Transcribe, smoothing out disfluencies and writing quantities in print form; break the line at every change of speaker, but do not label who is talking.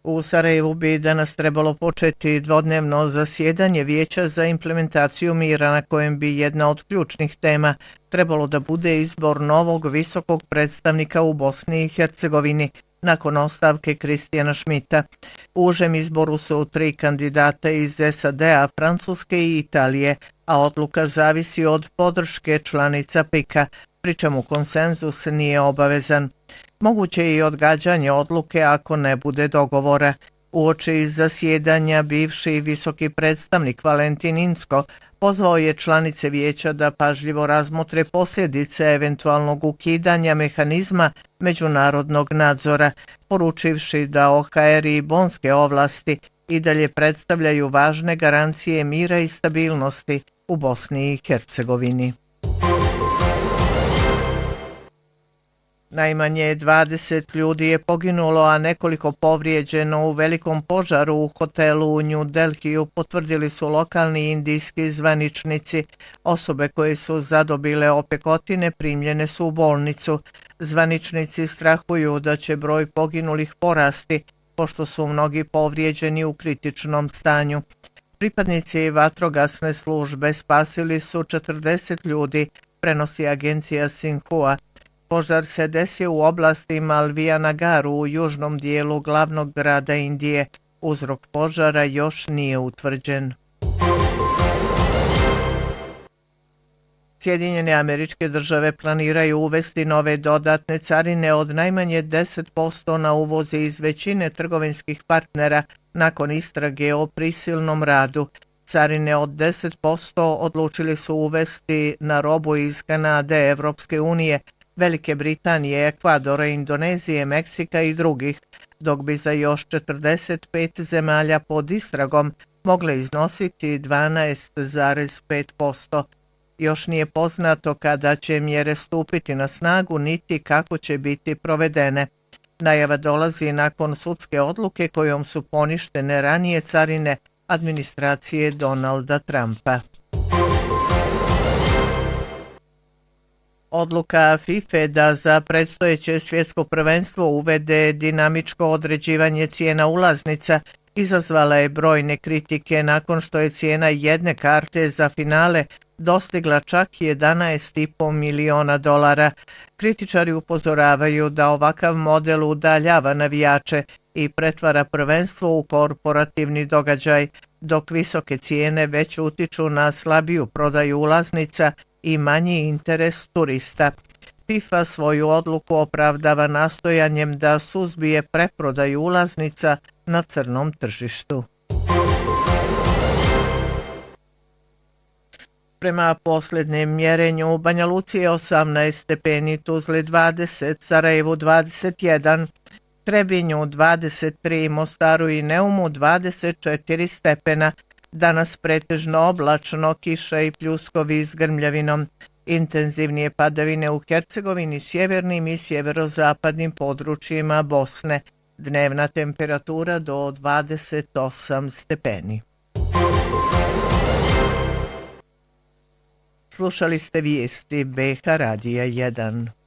U Sarajevu bi danas trebalo početi dvodnevno zasjedanje Vijeća za implementaciju mira na kojem bi jedna od ključnih tema trebalo da bude izbor novog visokog predstavnika u Bosni i Hercegovini nakon ostavke Kristijana Šmita. U užem izboru su 3 kandidata iz SAD-a, Francuske i Italije, a odluka zavisi od podrške članica PIK-a, pri čemu konsenzus nije obavezan. Moguće je i odgađanje odluke ako ne bude dogovora. Uoči zasjedanja bivši visoki predstavnik Valentin Inzko pozvao je članice vijeća da pažljivo razmotre posljedice eventualnog ukidanja mehanizma međunarodnog nadzora, poručivši da OHR i bonske ovlasti i dalje predstavljaju važne garancije mira i stabilnosti u Bosni i Hercegovini. Najmanje 20 ljudi je poginulo, a nekoliko povrijeđeno u velikom požaru u hotelu u New Delhiju, potvrdili su lokalni indijski zvaničnici. Osobe koje su zadobile opekotine primljene su u bolnicu. Zvaničnici strahuju da će broj poginulih porasti, pošto su mnogi povrijeđeni u kritičnom stanju. Pripadnici vatrogasne službe spasili su 40 ljudi, prenosi agencija Sinhua. Požar se desio u oblasti Malviyanagaru u južnom dijelu glavnog grada Indije. Uzrok požara još nije utvrđen. Sjedinjene Američke Države planiraju uvesti nove dodatne carine od najmanje 10% na uvoze iz većine trgovinskih partnera nakon istrage o prisilnom radu. Carine od 10% odlučili su uvesti na robu iz Kanade, Evropske unije, Velike Britanije, Ekvadora, Indonezije, Meksika i drugih, dok bi za još 45 zemalja pod istragom mogle iznositi 12,5%. Još nije poznato kada će mjere stupiti na snagu niti kako će biti provedene. Najava dolazi nakon sudske odluke kojom su poništene ranije carine administracije Donalda Trumpa. Odluka FIFA da za predstojeće svjetsko prvenstvo uvede dinamičko određivanje cijena ulaznica izazvala je brojne kritike nakon što je cijena jedne karte za finale dostigla čak $11,5 miliona. Kritičari upozoravaju da ovakav model udaljava navijače i pretvara prvenstvo u korporativni događaj, dok visoke cijene već utiču na slabiju prodaju ulaznica i manji interes turista. FIFA svoju odluku opravdava nastojanjem da suzbije preprodaju ulaznica na crnom tržištu. Prema posljednjem mjerenju u Banja Luci je 18 stepeni, Tuzli 20, Sarajevu 21, Trebinju 23, Mostaru i Neumu 24 stepena. Danas pretežno oblačno, kiša i pljuskovi s grmljavinom. Intenzivnije padavine u Hercegovini, sjevernim i sjeverozapadnim područjima Bosne. Dnevna temperatura do 28 stepeni. Slušali ste vijesti BH Radija 1.